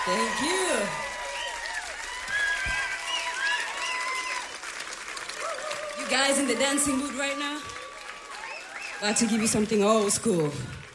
Thank you. You guys in the dancing mood right now? Got to give you something old school.